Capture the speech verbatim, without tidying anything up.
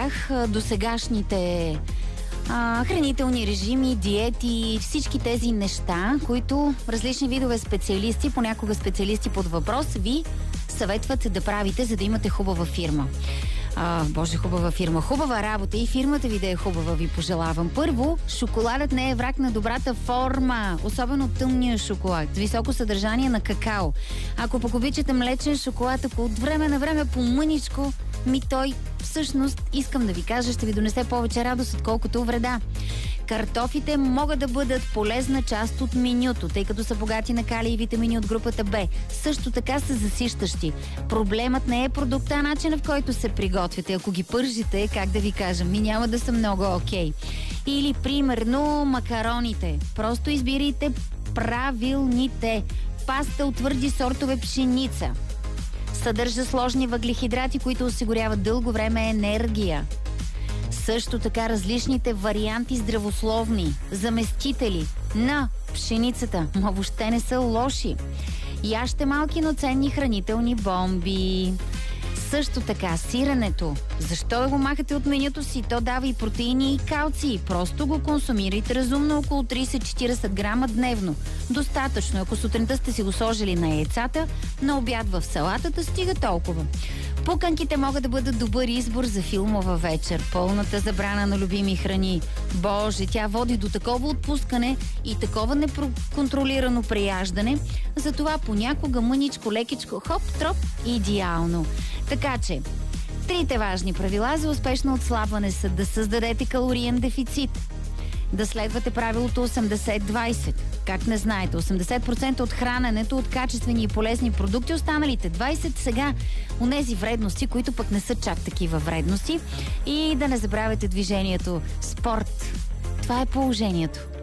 тях досегашните а, хранителни режими, диети, всички тези неща, които различни видове специалисти, понякога специалисти под въпрос, ви съветват да правите, за да имате хубава фирма. А, боже, хубава фирма. Хубава работа и фирмата ви да е хубава, ви пожелавам. Първо, шоколадът не е враг на добрата форма. Особено тъмния шоколад. Високо съдържание на какао. Ако пък обичате млечен шоколад, ако от време на време по-мъничко, ми той всъщност, искам да ви кажа, ще ви донесе повече радост, отколкото вреда. Картофите могат да бъдат полезна част от менюто, тъй като са богати на калий и витамини от групата Б. Също така са засищащи. Проблемът не е продукта, а начина, в който се приготвяте. Ако ги пържите, как да ви кажа, ми няма да са много окей. Или, примерно, макароните. Просто избирайте правилните. Паста от твърди сортове пшеница. Съдържа сложни въглехидрати, които осигуряват дълго време енергия. Също така различните варианти здравословни заместители на пшеницата, но въобще не са лоши. Яще малки, но ценни хранителни бомби. Също така сиренето. Защо да го махате от менюто си? То дава и протеини, и калци. Просто го консумирайте разумно, около трийсет до четирийсет грама дневно. Достатъчно, ако сутринта сте си го сложили на яйцата, на обяд в салатата, стига толкова. Пуканките могат да бъдат добър избор за филмова вечер. Пълната забрана на любими храни. Боже, тя води до такова отпускане и такова неконтролирано преяждане. Затова понякога мъничко, лекичко, хоп, троп, идеално. Така че, трите важни правила за успешно отслабване са да създадете калориен дефицит, да следвате правилото осемдесет двайсет. Как не знаете, осемдесет процента от храненето от качествени и полезни продукти, останалите двайсет процента сега онези вредности, които пък не са чак такива вредности. И да не забравяте движението. Спорт. Това е положението.